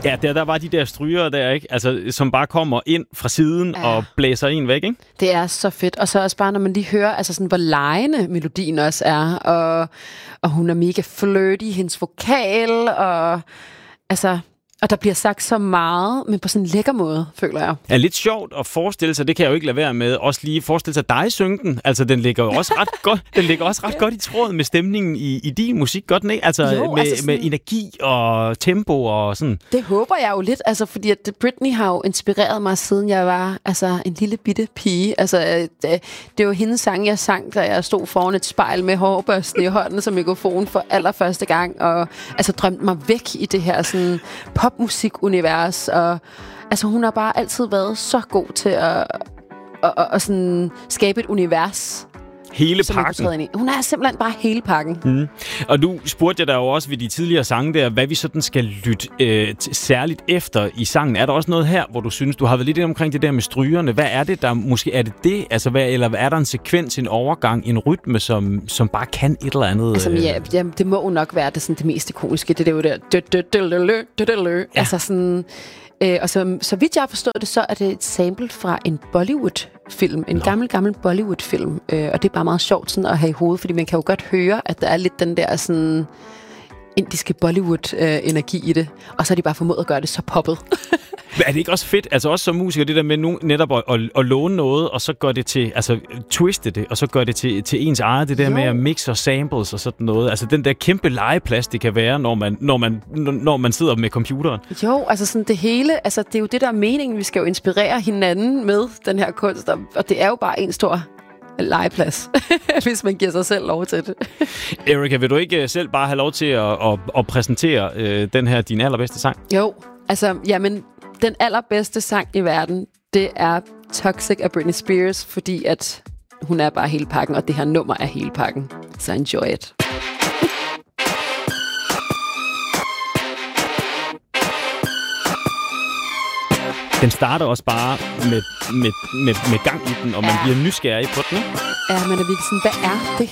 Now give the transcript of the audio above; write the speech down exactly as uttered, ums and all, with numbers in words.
Ja, der, der var de der strygere der, ikke? Altså, som bare kommer ind fra siden ja. og blæser en væk, ikke? Det er så fedt. Og så også bare, når man lige hører, altså sådan, hvor legende melodien også er. Og, og hun er mega flirty, hendes vokal, og altså... Og der bliver sagt så meget, men på sådan en lækker måde, føler jeg. Ja, lidt sjovt at forestille sig, det kan jeg jo ikke lade være med, også lige forestille sig dig synge den. Altså, den ligger jo også ret godt, den ligger også ret godt i tråd med stemningen i, i din musik, godt den ikke? Altså, jo, med, altså sådan, med energi og tempo og sådan. Det håber jeg jo lidt, altså, fordi at Britney har jo inspireret mig, siden jeg var altså, en lille bitte pige. Altså, det, det var hendes sang, jeg sang, da jeg stod foran et spejl med hårbørsten i hånden som mikrofon for allerførste gang, og altså, drømte mig væk i det her sådan popmusikunivers, og altså hun har bare altid været så god til at, at, at, at sådan skabe et univers. Hele pakken. Hun er simpelthen bare hele pakken. Mm. Og nu spurgte jeg dig jo også ved de tidligere sange der, hvad vi sådan skal lytte øh, t- særligt efter i sangen. Er der også noget her, hvor du synes, du har været lidt omkring det der med strygerne? Hvad er det, der måske er det det? Altså, hvad, eller er der en sekvens, en overgang, en rytme, som, som bare kan et eller andet? Altså, ja, ja, det må jo nok være det, sådan, det mest ikoniske. Det er jo der... Altså sådan... Øh, og så, så vidt jeg har forstået det, så er det et sample fra en Bollywood-film. En Nå. gammel, gammel Bollywood-film. Øh, og det er bare meget sjovt sådan at have i hovedet, fordi man kan jo godt høre, at der er lidt den der sådan indiske Bollywood-energi i det. Og så har de bare formået at gøre det så poppet. Men er det ikke også fedt, altså også som musiker, det der med nu, netop at, at, at låne noget, og så gør det til, altså twiste det, og så gør det til, til ens eget, det der jo. med at mixe og samples og sådan noget. Altså den der kæmpe legeplads, det kan være, når man, når man, når man sidder med computeren. Jo, altså sådan det hele, altså det er jo det, der er meningen. Vi skal jo inspirere hinanden med den her kunst, og det er jo bare en stor legeplads, hvis man giver sig selv lov til det. Erika, vil du ikke selv bare have lov til at, at, at præsentere øh, den her, din allerbedste sang? Jo, altså, jamen, den allerbedste sang i verden, det er Toxic af Britney Spears, fordi at hun er bare hele pakken, og det her nummer er hele pakken. Så enjoy it. Den starter også bare med, med, med, med gang i den, og man ja. bliver nysgerrig på den, ikke? Ja, men er virkelig sådan, hvad er det